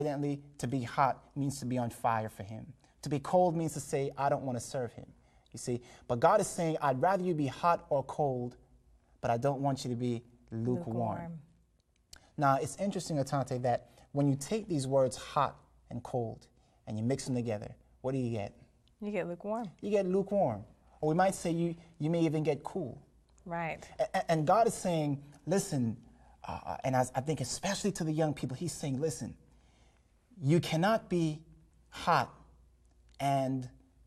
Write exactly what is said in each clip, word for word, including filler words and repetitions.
Evidently, to be hot means to be on fire for him. To be cold means to say, I don't want to serve him. You see? But God is saying, I'd rather you be hot or cold, but I don't want you to be lukewarm. lukewarm. Now, it's interesting, Atante, that when you take these words hot and cold and you mix them together, what do you get? You get lukewarm. You get lukewarm. Or we might say you, you may even get cool. Right. And, and God is saying, listen, uh, and I, I think especially to the young people, he's saying, listen, you cannot be hot and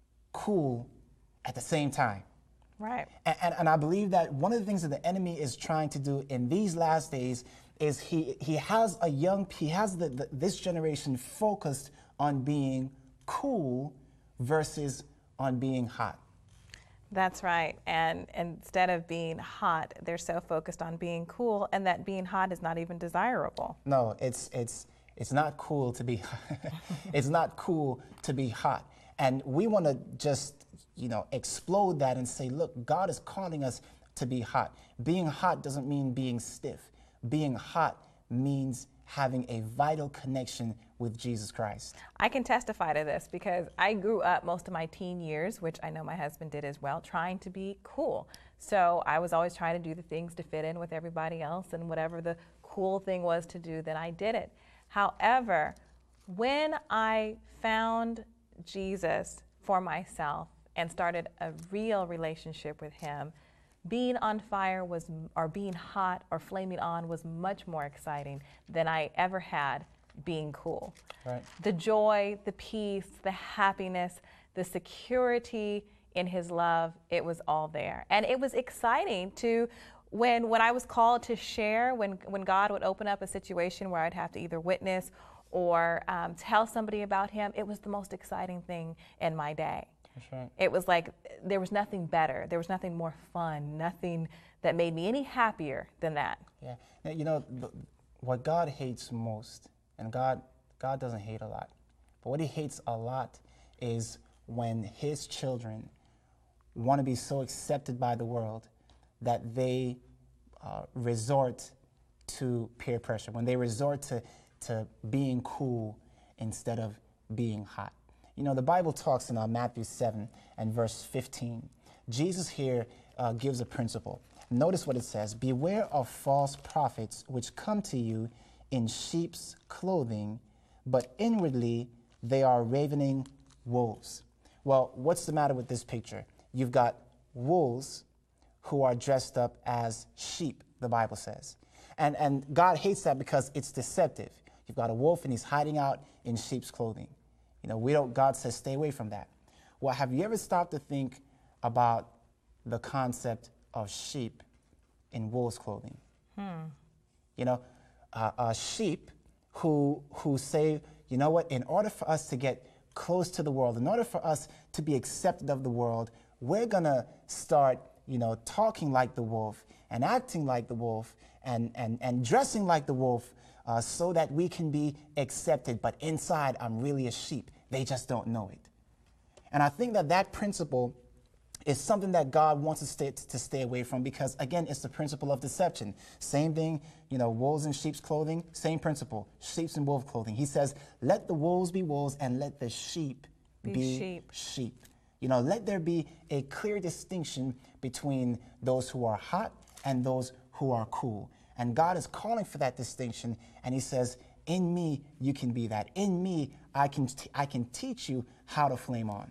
cool at the same time. Right. And, and, and I believe that one of the things that the enemy is trying to do in these last days is he, he has a young, he has the, the, this generation focused on being cool versus on being hot. That's right. And, and instead of being hot, they're so focused on being cool, and that being hot is not even desirable. No, it's it's it's not cool to be it's not cool to be hot. And we want to just, you know, explode that and say, look, God is calling us to be hot. Being hot doesn't mean being stiff. Being hot means having a vital connection with Jesus Christ. I can testify to this because I grew up most of my teen years, which I know my husband did as well, trying to be cool. So I was always trying to do the things to fit in with everybody else, and whatever the cool thing was to do, then I did it. However, when I found Jesus for myself and started a real relationship with him, being on fire was, or being hot or flaming on was much more exciting than I ever had being cool. Right. The joy, the peace, the happiness, the security in his love, it was all there. And it was exciting to, when, when I was called to share, when, when God would open up a situation where I'd have to either witness or um, tell somebody about him, it was the most exciting thing in my day. That's right. It was like there was nothing better. There was nothing more fun, nothing that made me any happier than that. Yeah. Now, you know, the, what God hates most, and God, God doesn't hate a lot, but what he hates a lot is when his children want to be so accepted by the world that they uh, resort to peer pressure, when they resort to, to being cool instead of being hot. You know, the Bible talks in uh, Matthew seven and verse fifteen. Jesus here uh, gives a principle. Notice what it says: beware of false prophets which come to you in sheep's clothing, but inwardly they are ravening wolves. Well, what's the matter with this picture? You've got wolves who are dressed up as sheep, the Bible says. And, and God hates that because it's deceptive. You've got a wolf and he's hiding out in sheep's clothing. You know, we don't, God says, stay away from that. Well, have you ever stopped to think about the concept of sheep in wolf's clothing? Hmm. You know, uh, a sheep who, who say, you know what, in order for us to get close to the world, in order for us to be accepted of the world, we're going to start, you know, talking like the wolf and acting like the wolf and, and, and dressing like the wolf uh, so that we can be accepted. But inside, I'm really a sheep. They just don't know it. And I think that that principle is something that God wants us to stay, to stay away from because, again, it's the principle of deception. Same thing, you know, wolves in sheep's clothing, same principle, sheep's in wolf clothing. He says, let the wolves be wolves and let the sheep be, be sheep. sheep. You know, let there be a clear distinction between those who are hot and those who are cool. And God is calling for that distinction, and he says, in me, you can be that. In me, I can, t- I can teach you how to flame on.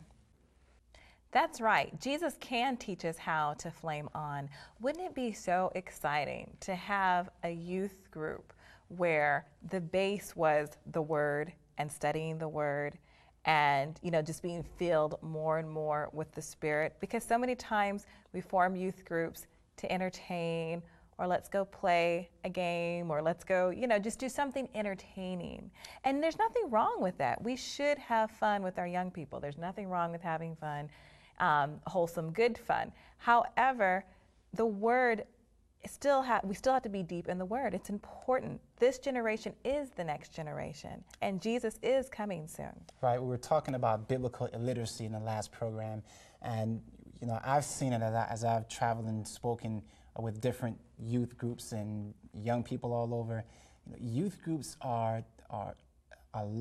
That's right. Jesus can teach us how to flame on. Wouldn't it be so exciting to have a youth group where the base was the Word and studying the Word and, you know, just being filled more and more with the Spirit? Because so many times we form youth groups to entertain, or let's go play a game, or let's go, you know, just do something entertaining. And there's nothing wrong with that. We should have fun with our young people. There's nothing wrong with having fun, um, wholesome, good fun. However, the Word still ha- we still have to be deep in the Word. It's important. This generation is the next generation, and Jesus is coming soon. Right. We were talking about biblical illiteracy in the last program, and you know, I've seen it as, I, as I've traveled and spoken with different youth groups and young people all over. You know, youth groups are are a